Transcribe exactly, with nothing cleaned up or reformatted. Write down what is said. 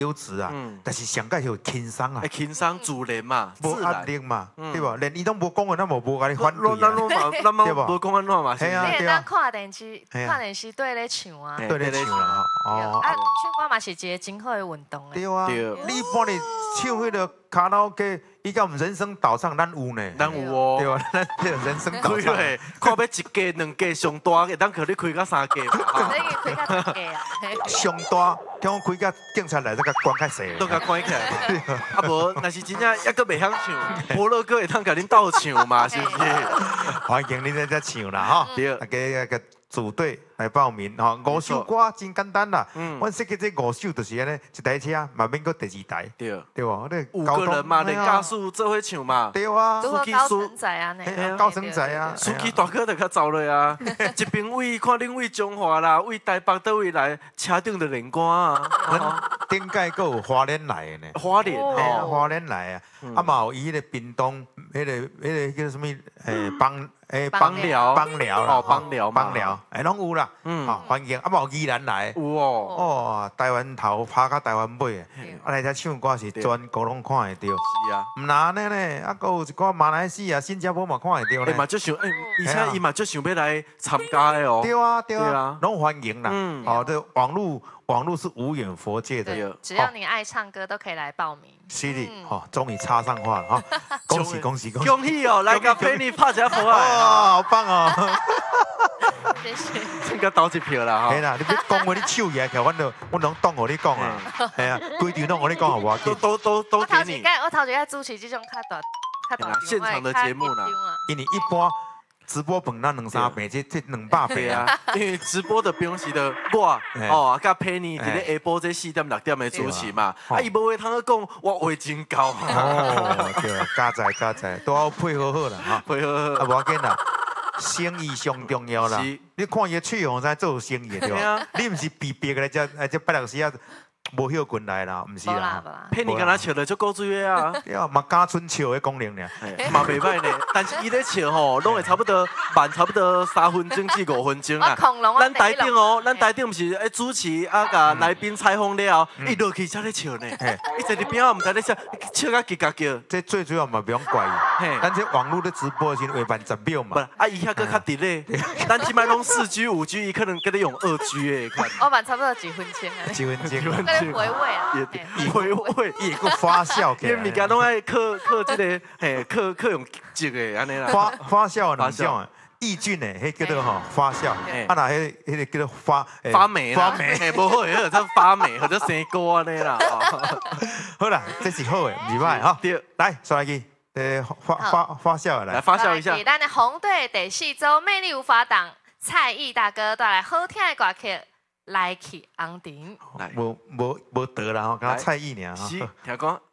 优质啊，但是上届就轻松啊， 轻松自然嘛， 无压力嘛，对吧？连伊拢无讲话，咱无无甲你反对啊， 咱拢嘛，咱嘛无讲安怎嘛， 是啊， 对啊。看电视，看电视对咧唱啊， 对咧唱啊，哦。 啊，唱歌嘛是一个真好的运动诶。 对啊，你帮你唱迄个卡拉 OK。 伊叫人生导唱，咱有呢， 咱有哦， 对吧？咱这人生导唱， 看要一家、两家上大嘅，咱可你开到三家嘛。 可以开到三家啊。 上大，听我开到警察来，再甲关较细。 都甲关起来。啊无，若是真正抑阁袂晓唱，无乐哥会通甲恁斗唱嘛，是不是？ 欢迎恁在这唱啦，哈！对，大家个组队来报名，哈！五首歌真简单啦，阮设计这五首就是安尼，一台车嘛免搁第二台， 对， 对吧？ 五个人嘛，连家属做伙唱嘛， 对啊， 司机高承载啊，那高承载啊， 司机大哥就较走了啊，一边位看恁位中华啦，位台北倒位来，车顶就连歌啊， 顶届搁有花莲来的呢， 花莲哦，花莲来啊，啊嘛有伊迄个屏东，迄个迄个叫什么？诶，帮。 诶， 帮寮， 帮寮哦，帮寮， 帮寮，诶，拢有啦，嗯，啊，欢迎，啊，冇宜兰来， 有哦， 哦，台湾头拍到台湾尾，啊，来遮唱歌是全国拢看会到， 是啊， 唔难呢呢，啊，搁有一个马来西亚、新加坡嘛看会到呢，嘛就想，诶，而且伊嘛就想要来参加的哦， 对啊，对啊，拢欢迎啦，嗯，好，这网络网络是无远佛界的， 只要你爱唱歌都可以来报名， 是的，好，终于插上话了哈，恭喜恭喜恭喜， 恭喜哦，来甲陪你拍一下火啊！ 哦，好棒哦！ 谢谢。 先甲投一票啦哈。 系啦，你要讲话你手艺起，阮就阮拢当互你讲啊。系啊，规场拢互你讲，好无要紧。 都都都给你。 我头一个主持这种较大较大现场的节目啦。 因为一般直播本那两三百，这这两百倍啊。 因为直播的平时的我哦，甲陪你伫咧下晡这四点六点的主持嘛，啊伊无话通去讲，我话真高。 哦，对啊，加载加载，都要配合好啦哈。 配合好， 啊无要紧啦。 生意上重要啦！你看伊喙红在做生意对吧？你毋是逼逼来只来只八六时啊，无休困来啦，毋是啦。 骗你敢若笑得足够水啊！ 对啊，嘛加春笑的功能呢， 嘛袂歹呢。但是伊咧笑吼，拢会差不多慢差不多三分钟至五分钟啊。咱台顶哦，咱台顶毋是诶主持啊，甲来宾采访了后，伊落去才咧笑呢。伊坐伫边仔毋知咧笑，笑甲叽嘎叫。 这最主要嘛不用怪伊，咱这网络咧直播时话慢十秒嘛。 啊，伊遐搁较直咧，咱即摆拢四 G、五 G， 伊可能搁咧用二 G 诶，看。 我慢差不多几分钟啊。 几分钟。 回味啊。 也回味， 也个发酵， 因为物件拢爱靠靠这个，嘿，靠靠用积的安尼啦。 发发酵两种啊，抑菌的，迄叫做吼发酵，啊那迄迄个叫做发发霉发霉， 嘿，无好诶，或者发霉，或者生菇安尼啦。 好啦，这是好诶，唔是歹哈。对，来，刷来去，呃，发发发酵的来， 来发酵一下。 咱的红队第四周魅力无法挡，蔡毅大哥带来好听的歌曲。 来去昂顶， 无无无得啦，吼，刚蔡意尔哈。 是，听讲